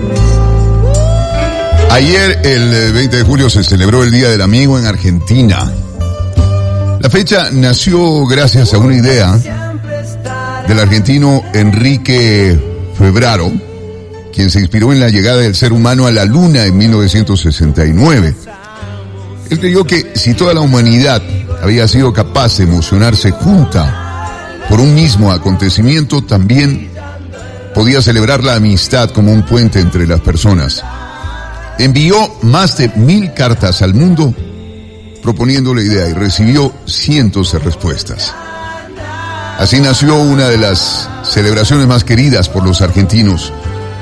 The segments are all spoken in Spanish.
Ayer, el 20 de julio, se celebró el Día del Amigo en Argentina. La fecha nació gracias a una idea del argentino Enrique Febraro, quien se inspiró en la llegada del ser humano a la Luna en 1969. Él creyó que si toda la humanidad había sido capaz de emocionarse junta por un mismo acontecimiento, también podía celebrar la amistad como un puente entre las personas. Envió más de 1000 cartas al mundo proponiendo la idea y recibió cientos de respuestas. Así nació una de las celebraciones más queridas por los argentinos.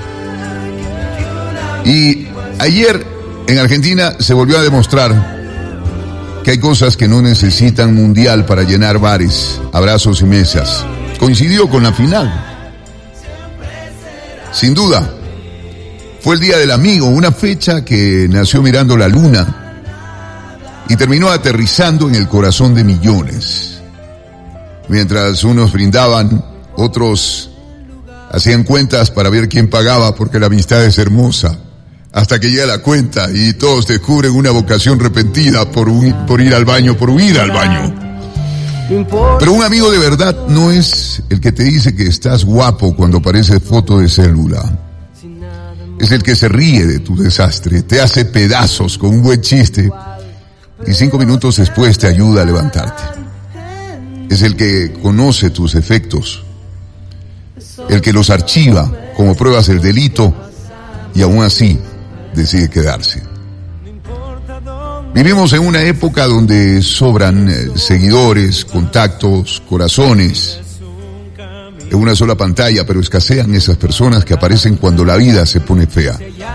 Y ayer en Argentina se volvió a demostrar que hay cosas que no necesitan mundial para llenar bares, abrazos y mesas. Coincidió con la final. Sin duda, fue el Día del Amigo, una fecha que nació mirando la luna y terminó aterrizando en el corazón de millones. Mientras unos brindaban, otros hacían cuentas para ver quién pagaba, porque la amistad es hermosa, hasta que llega la cuenta y todos descubren una vocación repentina por ir al baño, por huir al baño. Pero un amigo de verdad no es el que te dice que estás guapo cuando aparece foto de célula. Es el que se ríe de tu desastre, te hace pedazos con un buen chiste y 5 minutos después te ayuda a levantarte. Es el que conoce tus efectos, el que los archiva como pruebas del delito y aún así decide quedarse. Vivimos en una época donde sobran seguidores, contactos, corazones en una sola pantalla, pero escasean esas personas que aparecen cuando la vida se pone fea.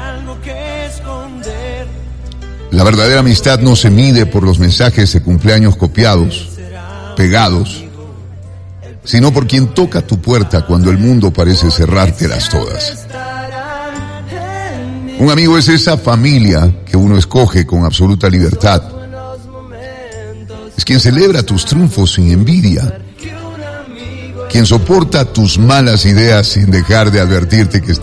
La verdadera amistad no se mide por los mensajes de cumpleaños copiados, pegados, sino por quien toca tu puerta cuando el mundo parece cerrártelas todas. Un amigo es esa familia que uno escoge con absoluta libertad. Es quien celebra tus triunfos sin envidia, quien soporta tus malas ideas sin dejar de advertirte que estás